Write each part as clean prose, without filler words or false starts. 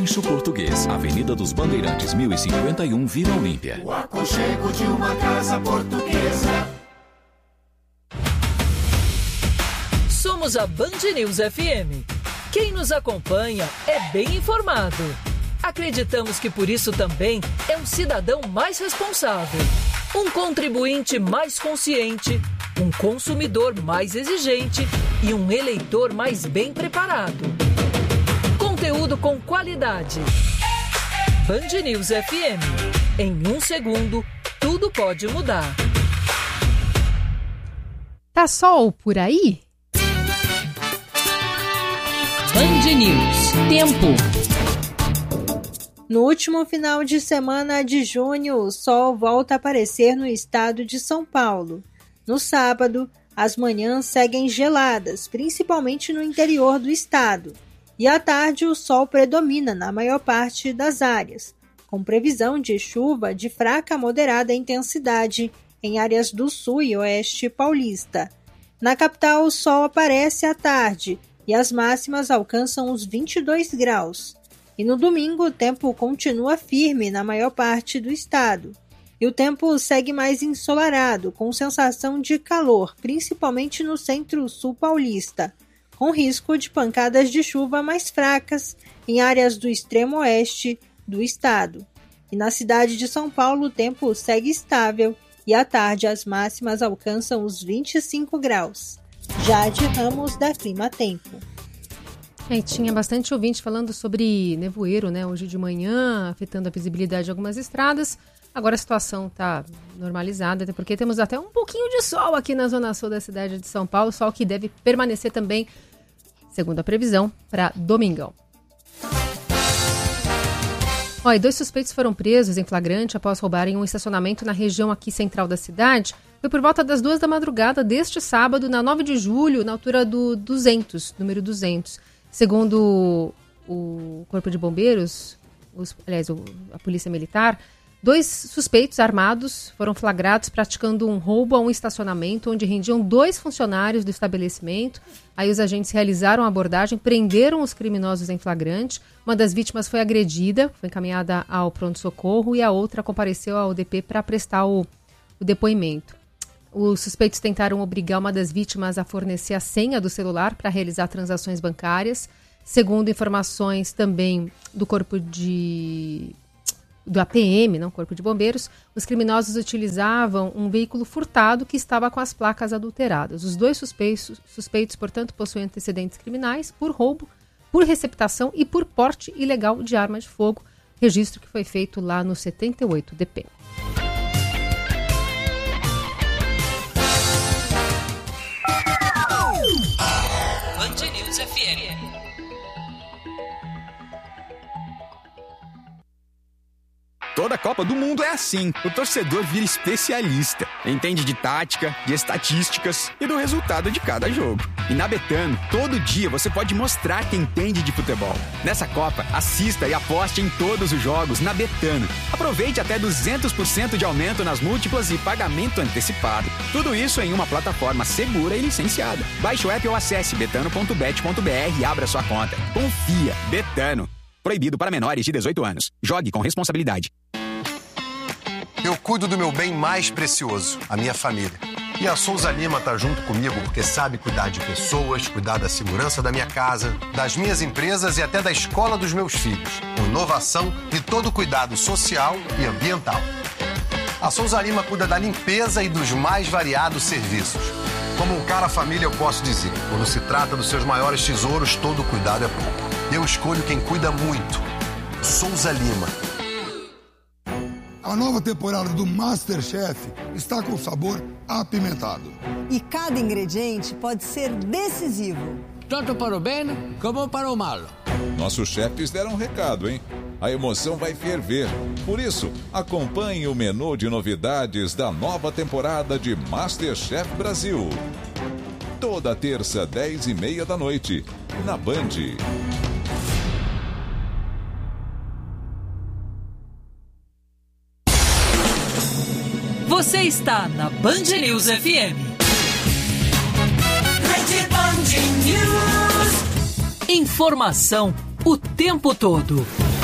Rancho Português, Avenida dos Bandeirantes, 1051, Vila Olímpia. O aconchego de uma casa portuguesa. Somos a Band News FM. Quem nos acompanha é bem informado. Acreditamos que por isso também é um cidadão mais responsável, um contribuinte mais consciente, um consumidor mais exigente e um eleitor mais bem preparado. Conteúdo com qualidade. Band News FM. Em 1 segundo, tudo pode mudar. Tá sol por aí? Band News. Tempo. No último final de semana de junho, o sol volta a aparecer no estado de São Paulo. No sábado, as manhãs seguem geladas, principalmente no interior do estado. E à tarde, o sol predomina na maior parte das áreas, com previsão de chuva de fraca a moderada intensidade em áreas do sul e oeste paulista. Na capital, o sol aparece à tarde e as máximas alcançam os 22 graus. E no domingo, o tempo continua firme na maior parte do estado. E o tempo segue mais ensolarado, com sensação de calor, principalmente no centro-sul paulista, com risco de pancadas de chuva mais fracas em áreas do extremo oeste do estado. E na cidade de São Paulo, o tempo segue estável e à tarde as máximas alcançam os 25 graus. Jade Ramos, da Clima Tempo. Tinha bastante ouvinte falando sobre nevoeiro, né? Hoje de manhã, afetando a visibilidade de algumas estradas. Agora a situação está normalizada, até porque temos até um pouquinho de sol aqui na zona sul da cidade de São Paulo, sol que deve permanecer também, segundo a previsão, para domingão. E 2 suspeitos foram presos em flagrante após roubarem um estacionamento na região aqui central da cidade. Foi por volta das 2 da madrugada deste sábado, na 9 de julho, na altura do 200, número 200. Segundo o Corpo de Bombeiros, a Polícia Militar, 2 suspeitos armados foram flagrados praticando um roubo a um estacionamento onde rendiam 2 funcionários do estabelecimento. Aí os agentes realizaram a abordagem, prenderam os criminosos em flagrante. Uma das vítimas foi agredida, foi encaminhada ao pronto-socorro e a outra compareceu ao DP para prestar o depoimento. Os suspeitos tentaram obrigar uma das vítimas a fornecer a senha do celular para realizar transações bancárias. Segundo informações também do do APM, não Corpo de Bombeiros, os criminosos utilizavam um veículo furtado que estava com as placas adulteradas. Os 2 suspeitos, portanto, possuem antecedentes criminais por roubo, por receptação e por porte ilegal de arma de fogo, registro que foi feito lá no 78 DP. Band News FM. Toda Copa do Mundo é assim. O torcedor vira especialista. Entende de tática, de estatísticas e do resultado de cada jogo. E na Betano, todo dia você pode mostrar que entende de futebol. Nessa Copa, assista e aposte em todos os jogos na Betano. Aproveite até 200% de aumento nas múltiplas e pagamento antecipado. Tudo isso em uma plataforma segura e licenciada. Baixe o app ou acesse betano.bet.br e abra sua conta. Confia. Betano. Proibido para menores de 18 anos. Jogue com responsabilidade. Eu cuido do meu bem mais precioso, a minha família. E a Souza Lima está junto comigo porque sabe cuidar de pessoas, cuidar da segurança da minha casa, das minhas empresas e até da escola dos meus filhos. Com inovação e todo cuidado social e ambiental. A Souza Lima cuida da limpeza e dos mais variados serviços. Como um cara família, eu posso dizer, quando se trata dos seus maiores tesouros, todo cuidado é pouco. Eu escolho quem cuida muito. Souza Lima. A nova temporada do MasterChef está com sabor apimentado. E cada ingrediente pode ser decisivo. Tanto para o bem como para o mal. Nossos chefes deram um recado, hein? A emoção vai ferver. Por isso, acompanhe o menu de novidades da nova temporada de MasterChef Brasil. Toda terça, 10h30 da noite, na Band. Você está na Band News FM. Rede Band News. Informação o tempo todo.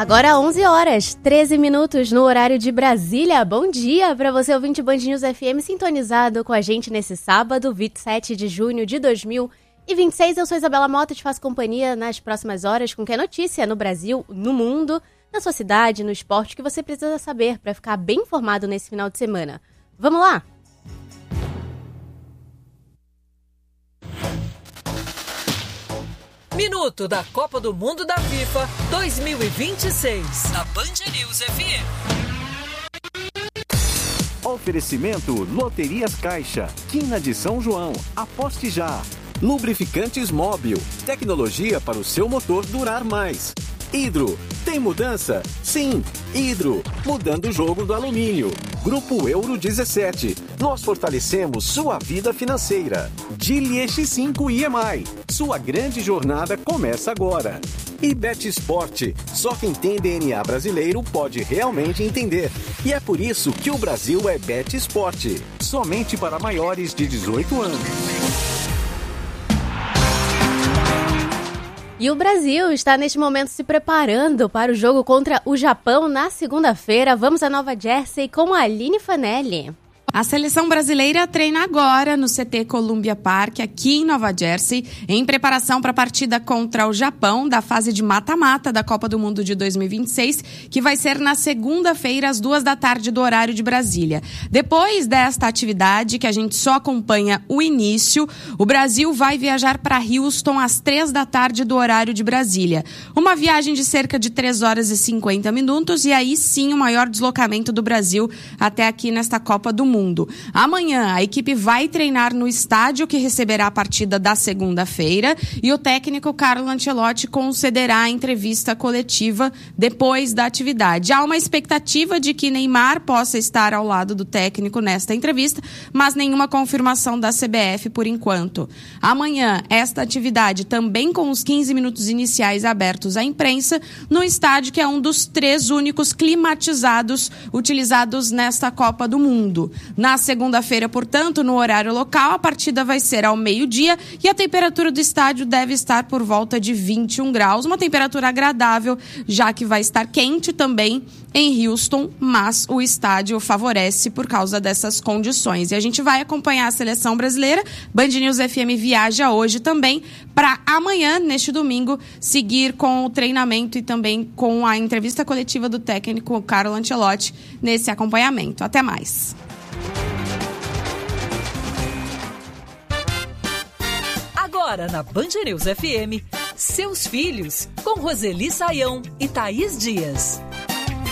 Agora 11 horas, 13 minutos no horário de Brasília. Bom dia para você, ouvinte Band News FM, sintonizado com a gente nesse sábado, 27 de junho de 2026. Eu sou Isabela Mota e te faço companhia nas próximas horas com que é notícia no Brasil, no mundo, na sua cidade, no esporte, que você precisa saber para ficar bem informado nesse final de semana. Vamos lá? Minuto da Copa do Mundo da FIFA 2026. Na Band News FM. Oferecimento Loterias Caixa, Quina de São João, aposte já. Lubrificantes Móbil, tecnologia para o seu motor durar mais. Hidro, tem mudança? Sim, Hidro, mudando o jogo do alumínio. Grupo Euro 17, nós fortalecemos sua vida financeira. Geely X5 EMI, sua grande jornada começa agora. E Bet Sport, só quem tem DNA brasileiro pode realmente entender. E é por isso que o Brasil é Bet Sport, somente para maiores de 18 anos. E o Brasil está neste momento se preparando para o jogo contra o Japão na segunda-feira. Vamos a Nova Jersey com a Aline Fanelli. A seleção brasileira treina agora no CT Columbia Park, aqui em Nova Jersey, em preparação para a partida contra o Japão, da fase de mata-mata da Copa do Mundo de 2026, que vai ser na segunda-feira, às 14h do horário de Brasília. Depois desta atividade, que a gente só acompanha o início, o Brasil vai viajar para Houston às 15h do horário de Brasília. Uma viagem de cerca de 3 horas e 50 minutos, e aí sim o maior deslocamento do Brasil até aqui nesta Copa do Mundo. Amanhã a equipe vai treinar no estádio que receberá a partida da segunda-feira e o técnico Carlo Ancelotti concederá a entrevista coletiva depois da atividade. Há uma expectativa de que Neymar possa estar ao lado do técnico nesta entrevista, mas nenhuma confirmação da CBF por enquanto. Amanhã, esta atividade também com os 15 minutos iniciais abertos à imprensa no estádio que é um dos 3 únicos climatizados utilizados nesta Copa do Mundo. Na segunda-feira, portanto, no horário local, a partida vai ser ao meio-dia e a temperatura do estádio deve estar por volta de 21 graus, uma temperatura agradável, já que vai estar quente também em Houston, mas o estádio favorece por causa dessas condições. E a gente vai acompanhar a seleção brasileira. Band News FM viaja hoje também para amanhã, neste domingo, seguir com o treinamento e também com a entrevista coletiva do técnico Carlo Ancelotti nesse acompanhamento. Até mais. Agora na Band News FM, Seus Filhos, com Roseli Saião e Thaís Dias.